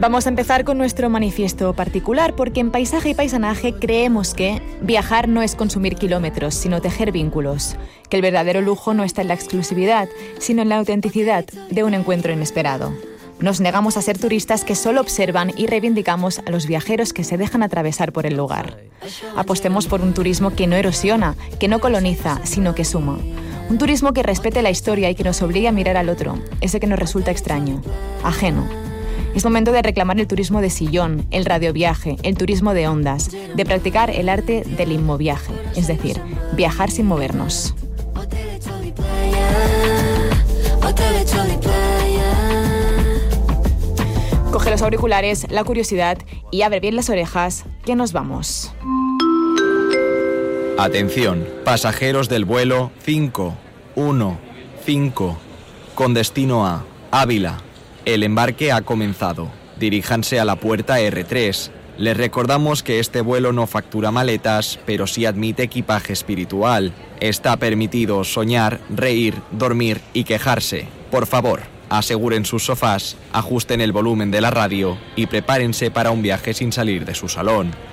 Vamos a empezar con nuestro manifiesto particular, porque en Paisaje y Paisanaje creemos que viajar no es consumir kilómetros, sino tejer vínculos, que el verdadero lujo no está en la exclusividad, sino en la autenticidad de un encuentro inesperado. Nos negamos a ser turistas que solo observan y reivindicamos a los viajeros que se dejan atravesar por el lugar. Apostemos por un turismo que no erosiona, que no coloniza, sino que suma. Un turismo que respete la historia y que nos obligue a mirar al otro, ese que nos resulta extraño, ajeno. Es momento de reclamar el turismo de sillón, el radioviaje, el turismo de ondas, de practicar el arte del inmoviaje, es decir, viajar sin movernos. Coge los auriculares, la curiosidad y abre bien las orejas, que nos vamos. Atención, pasajeros del vuelo 515, con destino a Ávila. El embarque ha comenzado. Diríjanse a la puerta R3. Les recordamos que este vuelo no factura maletas, pero sí admite equipaje espiritual. Está permitido soñar, reír, dormir y quejarse. Por favor, aseguren sus sofás, ajusten el volumen de la radio y prepárense para un viaje sin salir de su salón.